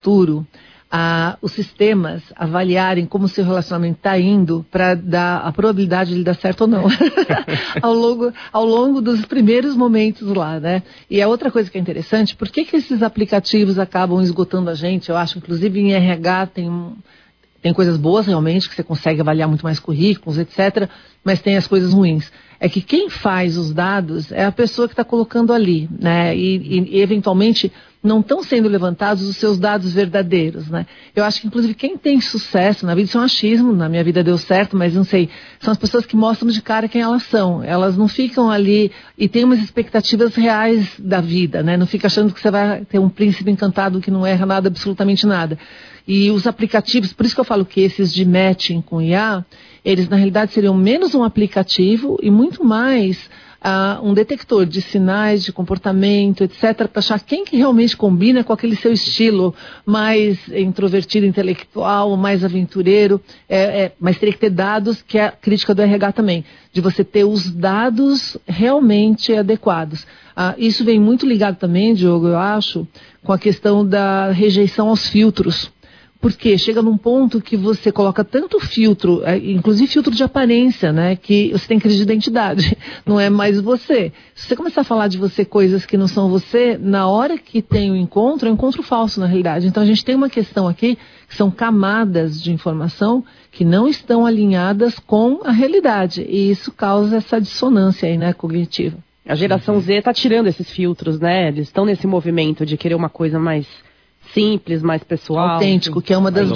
futuro os sistemas avaliarem como o seu relacionamento está indo para dar a probabilidade de ele dar certo ou não ao longo dos primeiros momentos lá, né? E a outra coisa que é interessante, por que esses aplicativos acabam esgotando a gente? Eu acho que inclusive em RH tem coisas boas realmente, que você consegue avaliar muito mais currículos, etc. Mas tem as coisas ruins. É que quem faz os dados é a pessoa que está colocando ali, né? E eventualmente não estão sendo levantados os seus dados verdadeiros, né? Eu acho que inclusive quem tem sucesso na vida, isso é um achismo, na minha vida deu certo, mas não sei, são as pessoas que mostram de cara quem elas são. Elas não ficam ali e têm umas expectativas reais da vida, né? Não fica achando que você vai ter um príncipe encantado que não erra nada, absolutamente nada. E os aplicativos, por isso que eu falo que esses de matching com IA, eles na realidade seriam menos um aplicativo e muito mais um detector de sinais, de comportamento, etc., para achar quem que realmente combina com aquele seu estilo mais introvertido, intelectual, mais aventureiro, mas teria que ter dados, que é a crítica do RH também, de você ter os dados realmente adequados. Isso vem muito ligado também, Diogo, eu acho, com a questão da rejeição aos filtros. Porque chega num ponto que você coloca tanto filtro, inclusive filtro de aparência, né? Que você tem crise de identidade, não é mais você. Se você começar a falar de você coisas que não são você, na hora que tem o encontro, é um encontro falso na realidade. Então a gente tem uma questão aqui, que são camadas de informação que não estão alinhadas com a realidade. E isso causa essa dissonância aí, né, cognitiva. A geração Z está tirando esses filtros, né? Eles estão nesse movimento de querer uma coisa mais simples, mais pessoal. Autêntico, que é uma das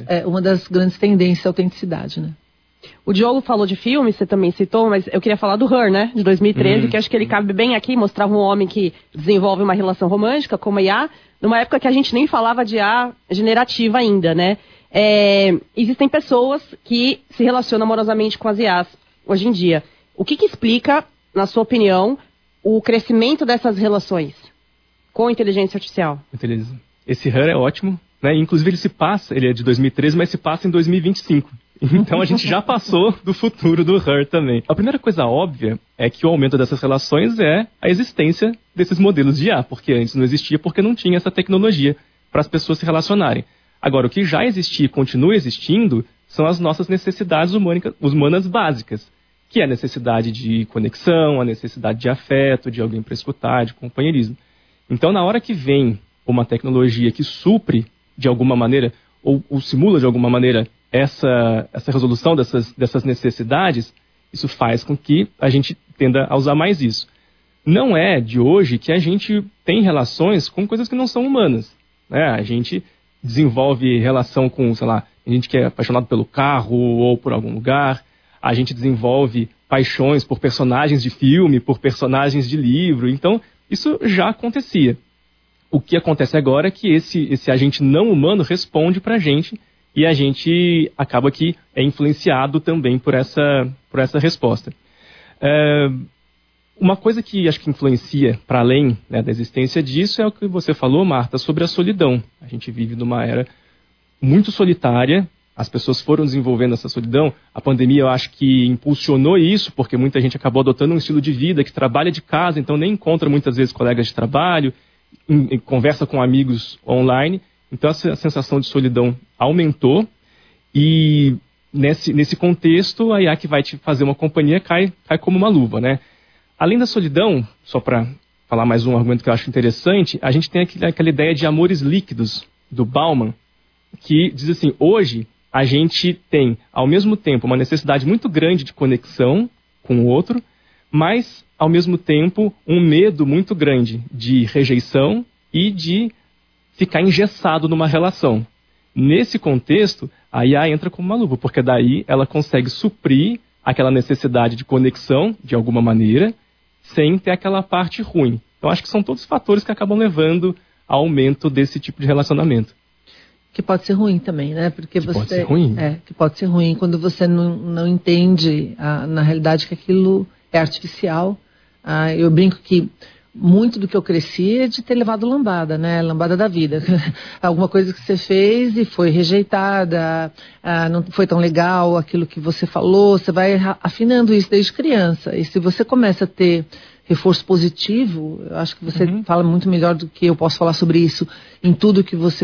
grandes tendências à autenticidade, né? O Diogo falou de filme, você também citou, mas eu queria falar do Her, né? De 2013, que acho que ele cabe bem aqui, mostrava um homem que desenvolve uma relação romântica com uma IA, numa época que a gente nem falava de IA generativa ainda, né? Existem pessoas que se relacionam amorosamente com as IAs hoje em dia. O que explica, na sua opinião, o crescimento dessas relações com inteligência artificial? Esse Her é ótimo, né? Inclusive ele é de 2013, mas se passa em 2025. Então a gente já passou do futuro do Her também. A primeira coisa óbvia é que o aumento dessas relações é a existência desses modelos de IA, porque antes não existia, porque não tinha essa tecnologia para as pessoas se relacionarem. Agora, o que já existia e continua existindo são as nossas necessidades humanas básicas, que é a necessidade de conexão, a necessidade de afeto, de alguém para escutar, de companheirismo. Então, na hora que vem uma tecnologia que supre de alguma maneira, ou simula de alguma maneira, essa resolução dessas necessidades, isso faz com que a gente tenda a usar mais isso. Não é de hoje que a gente tem relações com coisas que não são humanas, né? A gente desenvolve relação com, sei lá, a gente que é apaixonado pelo carro ou por algum lugar, a gente desenvolve paixões por personagens de filme, por personagens de livro, então isso já acontecia. O que acontece agora é que esse agente não humano responde para a gente e a gente acaba que é influenciado também por essa resposta. Uma coisa que acho que influencia para além, né, da existência disso é o que você falou, Marta, sobre a solidão. A gente vive numa era muito solitária, as pessoas foram desenvolvendo essa solidão. A pandemia eu acho que impulsionou isso, porque muita gente acabou adotando um estilo de vida que trabalha de casa, então nem encontra muitas vezes colegas de trabalho, conversa com amigos online, então essa sensação de solidão aumentou e nesse contexto a IA que vai te fazer uma companhia cai como uma luva, né? Além da solidão, só para falar mais um argumento que eu acho interessante, a gente tem aquela ideia de amores líquidos do Bauman, que diz assim, hoje a gente tem ao mesmo tempo uma necessidade muito grande de conexão com o outro, mas ao mesmo tempo um medo muito grande de rejeição e de ficar engessado numa relação. Nesse contexto, a IA entra como uma luva, porque daí ela consegue suprir aquela necessidade de conexão, de alguma maneira, sem ter aquela parte ruim. Então acho que são todos fatores que acabam levando ao aumento desse tipo de relacionamento. Que pode ser ruim também, né? Porque pode ser ruim. Que pode ser ruim quando você não entende, na realidade, que aquilo é artificial. Eu brinco que muito do que eu cresci é de ter levado lambada, né? Lambada da vida. Alguma coisa que você fez e foi rejeitada, não foi tão legal aquilo que você falou, você vai afinando isso desde criança. E se você começa a ter reforço positivo, eu acho que você fala muito melhor do que eu posso falar sobre isso em tudo que você